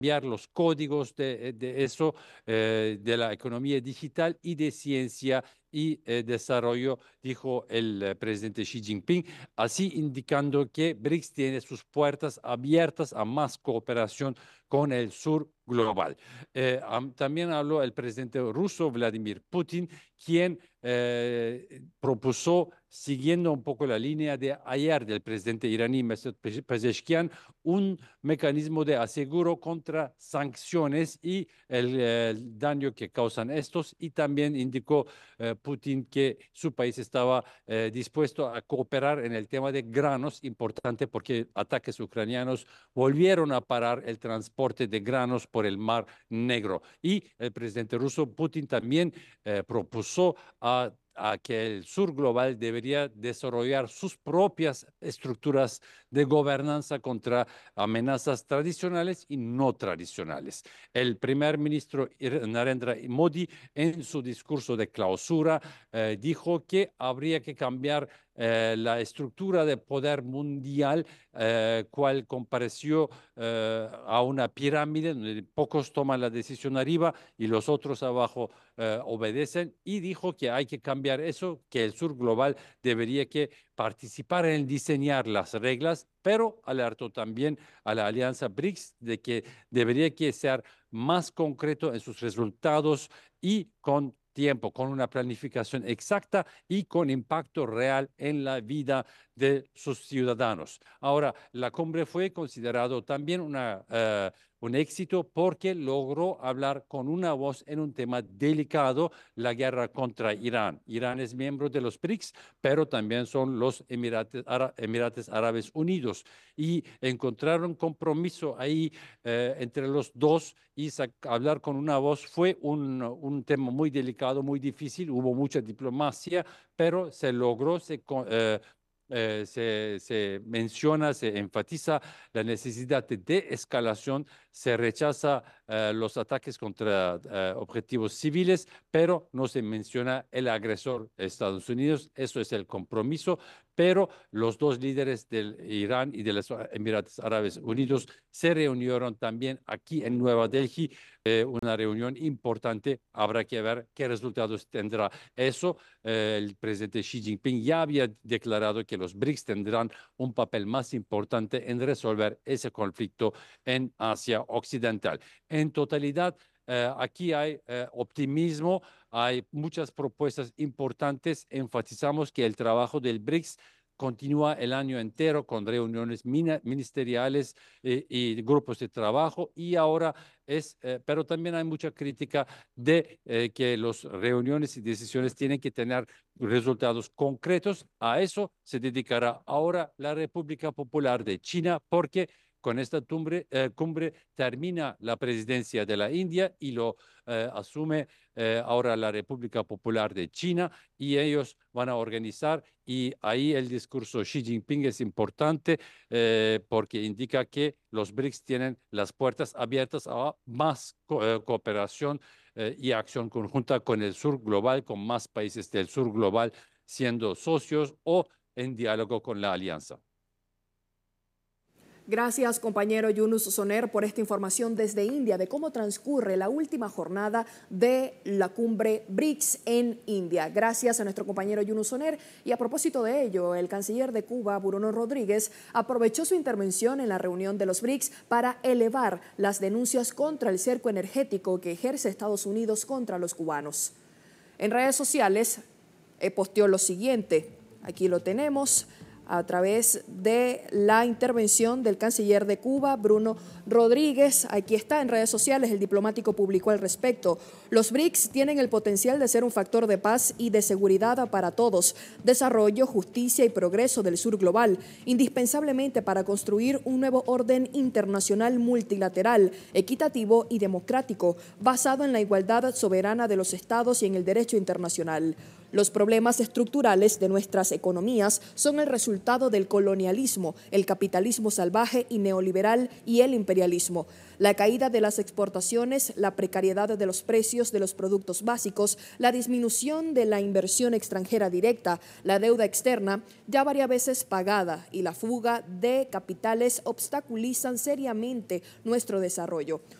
cambiar los códigos de eso, de la economía digital y de ciencia y desarrollo, dijo el presidente Xi Jinping, así indicando que BRICS tiene sus puertas abiertas a más cooperación con el sur global. También habló el presidente ruso Vladimir Putin, quien propuso, siguiendo un poco la línea de ayer del presidente iraní Mesut Pezeshkian, un mecanismo de aseguro contra sanciones y el daño que causan estos, y también indicó Putin que su país estaba dispuesto a cooperar en el tema de granos, importante porque ataques ucranianos volvieron a parar el transporte de granos por el Mar Negro. Y el presidente ruso Putin también propuso a que el sur global debería desarrollar sus propias estructuras de gobernanza contra amenazas tradicionales y no tradicionales. El primer ministro Narendra Modi, en su discurso de clausura, dijo que habría que cambiar la estructura de poder mundial, cual compareció a una pirámide donde pocos toman la decisión arriba y los otros abajo obedecen, y dijo que hay que cambiar eso, que el sur global debería que participar en diseñar las reglas, pero alertó también a la alianza BRICS de que debería que ser más concreto en sus resultados y con tiempo, con una planificación exacta y con impacto real en la vida de sus ciudadanos. Ahora, la cumbre fue considerado también un éxito porque logró hablar con una voz en un tema delicado, la guerra contra Irán. Irán es miembro de los BRICS, pero también son los Emirates Árabes Unidos, y encontraron compromiso ahí entre los dos, y hablar con una voz fue un tema muy delicado, muy difícil, hubo mucha diplomacia, pero se logró, se menciona, se enfatiza la necesidad de escalación, se rechaza los ataques contra objetivos civiles, pero no se menciona el agresor Estados Unidos. Eso es el compromiso, pero los dos líderes del Irán y de los Emiratos Árabes Unidos se reunieron también aquí en Nueva Delhi, una reunión importante. Habrá que ver qué resultados tendrá eso. El presidente Xi Jinping ya había declarado que los BRICS tendrán un papel más importante en resolver ese conflicto en Asia Occidental. En totalidad, aquí hay optimismo, hay muchas propuestas importantes. Enfatizamos que el trabajo del BRICS continúa el año entero con reuniones ministeriales y grupos de trabajo, y ahora pero también hay mucha crítica de que las reuniones y decisiones tienen que tener resultados concretos. A eso se dedicará ahora la República Popular de China, porque con esta cumbre termina la presidencia de la India y lo asume ahora la República Popular de China, y ellos van a organizar, y ahí el discurso Xi Jinping es importante porque indica que los BRICS tienen las puertas abiertas a más cooperación y acción conjunta con el sur global, con más países del sur global siendo socios o en diálogo con la alianza. Gracias, compañero Yunus Soner, por esta información desde India de cómo transcurre la última jornada de la cumbre BRICS en India. Gracias a nuestro compañero Yunus Soner. Y a propósito de ello, el canciller de Cuba, Bruno Rodríguez, aprovechó su intervención en la reunión de los BRICS para elevar las denuncias contra el cerco energético que ejerce Estados Unidos contra los cubanos. En redes sociales posteó lo siguiente, aquí lo tenemos, a través de la intervención del canciller de Cuba, Bruno Rodríguez. Aquí está en redes sociales, el diplomático publicó al respecto. Los BRICS tienen el potencial de ser un factor de paz y de seguridad para todos, desarrollo, justicia y progreso del sur global, indispensablemente para construir un nuevo orden internacional multilateral, equitativo y democrático, basado en la igualdad soberana de los estados y en el derecho internacional. Los problemas estructurales de nuestras economías son el resultado del colonialismo, el capitalismo salvaje y neoliberal y el imperialismo. La caída de las exportaciones, la precariedad de los precios de los productos básicos, la disminución de la inversión extranjera directa, la deuda externa ya varias veces pagada y la fuga de capitales obstaculizan seriamente nuestro desarrollo.